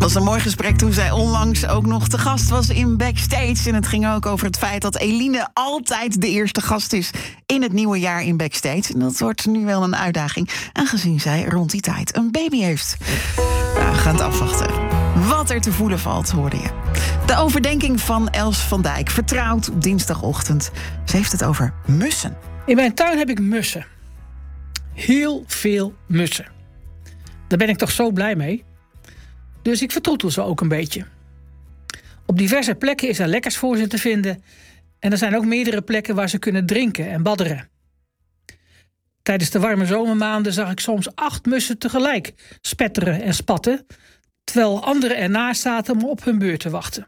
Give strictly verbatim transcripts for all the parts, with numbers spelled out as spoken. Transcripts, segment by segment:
was een mooi gesprek toen zij onlangs ook nog te gast was in Backstage. En het ging ook over het feit dat Eline altijd de eerste gast is in het nieuwe jaar in Backstage. En dat wordt nu wel een uitdaging, aangezien zij rond die tijd een baby heeft. Nou, we gaan het afwachten. Wat er te voelen valt, hoorde je. De overdenking van Els van Dijk, vertrouwd op dinsdagochtend. Ze heeft het over mussen. In mijn tuin heb ik mussen. Heel veel mussen. Daar ben ik toch zo blij mee. Dus ik vertroetel ze ook een beetje. Op diverse plekken is er lekkers voor ze te vinden. En er zijn ook meerdere plekken waar ze kunnen drinken en badderen. Tijdens de warme zomermaanden zag ik soms acht mussen tegelijk spetteren en spatten, terwijl anderen ernaast zaten om op hun beurt te wachten.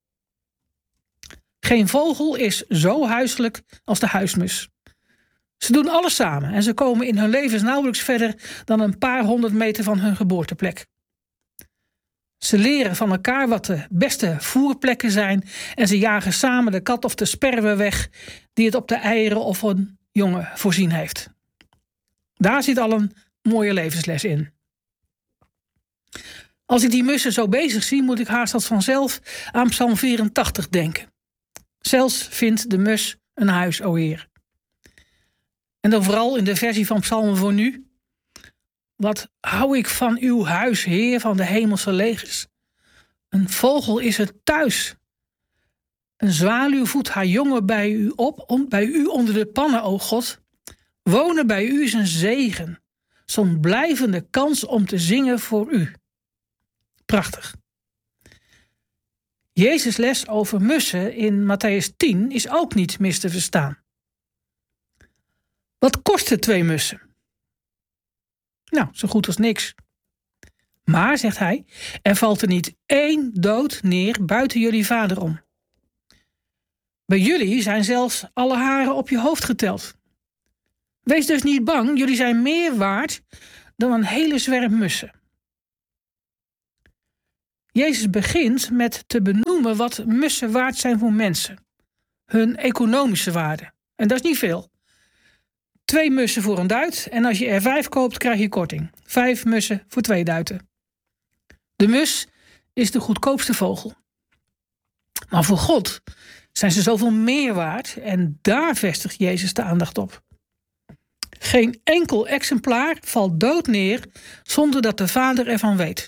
Geen vogel is zo huiselijk als de huismus. Ze doen alles samen en ze komen in hun levens nauwelijks verder dan een paar honderd meter van hun geboorteplek. Ze leren van elkaar wat de beste voerplekken zijn en ze jagen samen de kat of de sperwer weg die het op de eieren of een jongen voorzien heeft. Daar zit al een mooie levensles in. Als ik die mussen zo bezig zie, moet ik haast als vanzelf aan Psalm vierentachtig denken. Zelfs vindt de mus een huis, o Heer. En dan vooral in de versie van Psalmen voor nu. Wat hou ik van uw huis, Heer van de hemelse legers. Een vogel is het thuis. Een zwaluw voedt haar jongen bij u op, bij u onder de pannen, o God. Wonen bij u is een zegen. Zo'n blijvende kans om te zingen voor u. Prachtig. Jezus' les over mussen in Matthäus tien is ook niet mis te verstaan. Wat kosten twee mussen? Nou, zo goed als niks. Maar, zegt hij, er valt er niet één dood neer buiten jullie vader om. Bij jullie zijn zelfs alle haren op je hoofd geteld. Wees dus niet bang, jullie zijn meer waard dan een hele zwerm mussen. Jezus begint met te benoemen wat mussen waard zijn voor mensen. Hun economische waarde. En dat is niet veel. Twee mussen voor een duit en als je er vijf koopt krijg je korting. Vijf mussen voor twee duiten. De mus is de goedkoopste vogel. Maar voor God zijn ze zoveel meer waard en daar vestigt Jezus de aandacht op. Geen enkel exemplaar valt dood neer zonder dat de Vader ervan weet.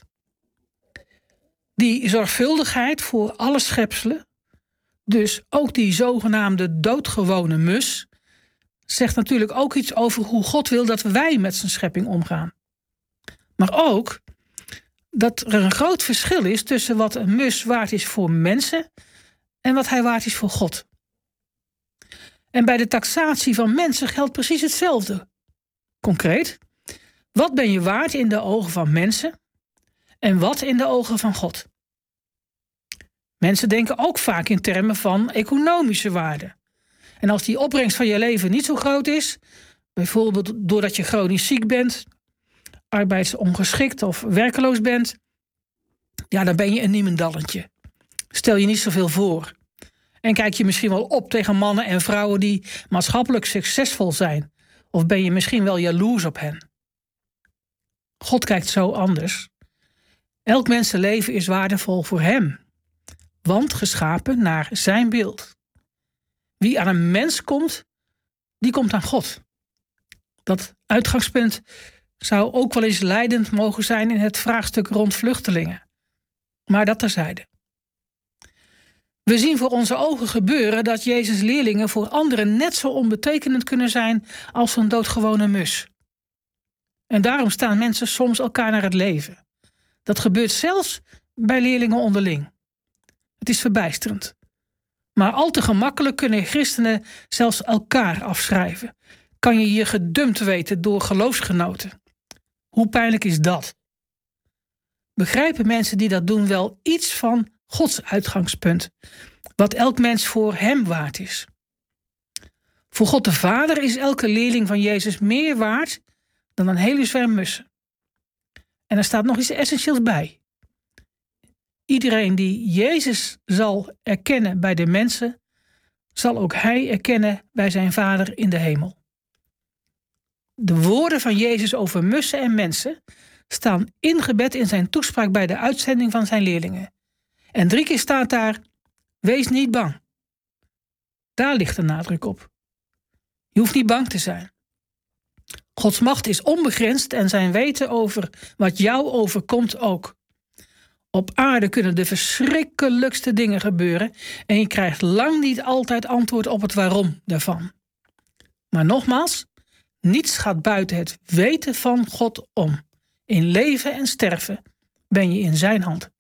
Die zorgvuldigheid voor alle schepselen, dus ook die zogenaamde doodgewone mus, zegt natuurlijk ook iets over hoe God wil dat wij met zijn schepping omgaan. Maar ook dat er een groot verschil is tussen wat een mus waard is voor mensen en wat hij waard is voor God. En bij de taxatie van mensen geldt precies hetzelfde. Concreet, wat ben je waard in de ogen van mensen en wat in de ogen van God? Mensen denken ook vaak in termen van economische waarde. En als die opbrengst van je leven niet zo groot is, bijvoorbeeld doordat je chronisch ziek bent, arbeidsongeschikt of werkeloos bent, ja, dan ben je een niemendallentje. Stel je niet zoveel voor. En kijk je misschien wel op tegen mannen en vrouwen die maatschappelijk succesvol zijn. Of ben je misschien wel jaloers op hen? God kijkt zo anders. Elk mensenleven is waardevol voor hem. Want geschapen naar zijn beeld. Wie aan een mens komt, die komt aan God. Dat uitgangspunt zou ook wel eens leidend mogen zijn in het vraagstuk rond vluchtelingen. Maar dat terzijde. We zien voor onze ogen gebeuren dat Jezus' leerlingen voor anderen net zo onbetekenend kunnen zijn als een doodgewone mus. En daarom staan mensen soms elkaar naar het leven. Dat gebeurt zelfs bij leerlingen onderling. Het is verbijsterend. Maar al te gemakkelijk kunnen christenen zelfs elkaar afschrijven. Kan je je gedumpt weten door geloofsgenoten. Hoe pijnlijk is dat? Begrijpen mensen die dat doen wel iets van Gods uitgangspunt? Wat elk mens voor hem waard is. Voor God de Vader is elke leerling van Jezus meer waard dan een hele zwerm mussen. En er staat nog iets essentieels bij. Iedereen die Jezus zal erkennen bij de mensen, zal ook hij erkennen bij zijn Vader in de hemel. De woorden van Jezus over mussen en mensen staan ingebed in zijn toespraak bij de uitzending van zijn leerlingen. En drie keer staat daar: wees niet bang. Daar ligt de nadruk op. Je hoeft niet bang te zijn. Gods macht is onbegrensd en zijn weten over wat jou overkomt ook. Op aarde kunnen de verschrikkelijkste dingen gebeuren en je krijgt lang niet altijd antwoord op het waarom daarvan. Maar nogmaals, niets gaat buiten het weten van God om. In leven en sterven ben je in zijn hand.